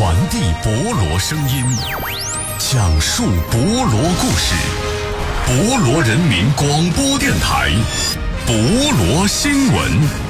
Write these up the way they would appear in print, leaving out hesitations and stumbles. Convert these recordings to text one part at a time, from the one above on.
传递博罗声音，讲述博罗故事。博罗人民广播电台，博罗新闻。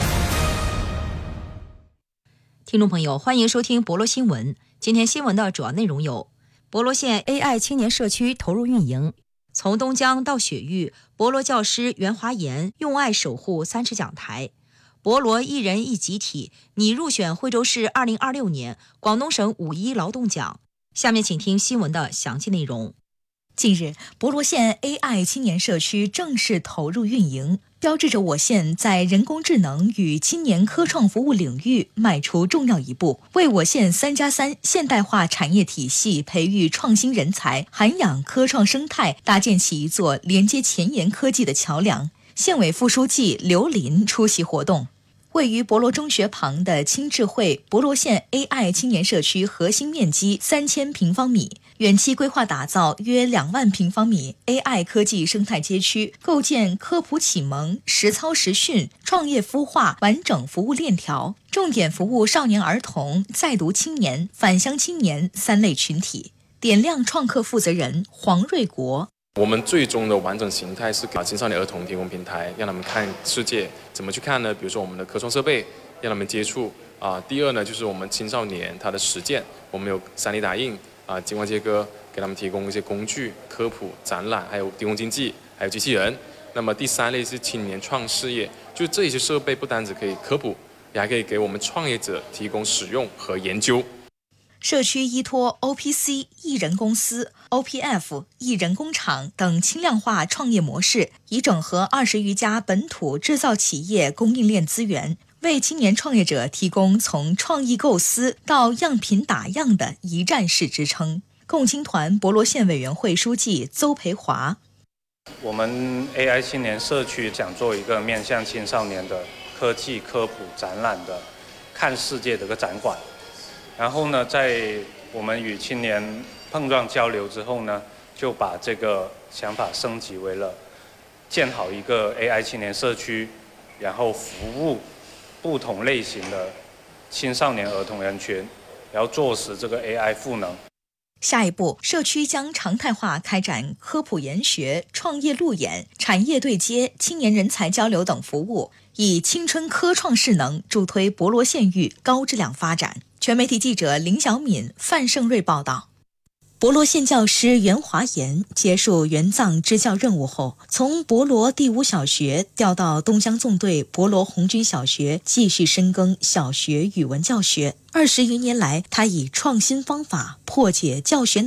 听众朋友，欢迎收听博罗新闻。今天新闻的主要内容有：博罗县 AI 青年社区投入运营，从东江到雪域，博罗教师袁华岩用爱守护3尺讲台。博罗一人一集体拟入选惠州市2026年广东省5·1劳动奖。下面请听新闻的详细内容。 近日，博罗县 AI 青年社区正式投入运营，标志着我县在人工智能与青年科创服务领域迈出重要一步，为我县3+3现代化产业体系培育创新人才、涵养科创生态搭建起一座连接前沿科技的桥梁。县委副书记刘林出席活动。位于博罗中学旁的青智汇博罗县 AI 青年社区核心面积3000平方米，远期规划打造约2万平方米 AI 科技生态街区，构建科普启蒙、实操实训、创业孵化完整服务链条，重点服务少年儿童、在读青年、返乡青年3类群体。点亮创客负责人黄瑞国。 我们最终的完整形态是给青少年儿童提供平台，让他们看世界。怎么去看呢？比如说我们的科创设备，让他们接触。第二呢，就是我们青少年他的实践，我们有3D打印、激光切割，给他们提供一些工具、科普、展览，还有低空经济，还有机器人。那么第3类是青年创事业，就这些设备不单只可以科普，也还可以给我们创业者提供使用和研究。 社区依托 OPC 艺人公司、OPF 艺人工厂等轻量化创业模式，以整合20余家本土制造企业供应链资源，为青年创业者提供从创意构思到样品打样的一站式支撑。共青团博罗县委员会书记邹培华。 我们 AI 青年社区想做一个面向青少年的科技科普展览的看世界的一个展馆。然后呢，在我们与青年碰撞交流之后呢，就把这个想法升级为了建好一个 AI 青年社区，然后服务不同类型的青少年儿童人群，然后落实这个 AI 赋能。 下一步，社区将常态化开展科普研学、创业路演、产业对接、青年人才交流等服务，以青春科创势能助推博罗县域高质量发展。全媒体记者林小敏、范胜瑞报道。博罗县教师袁华岩结束援藏支教任务后，从博罗第5小学调到东江纵队博罗红军小学继续深耕小学语文教学。20余年来，他以创新方法破解教学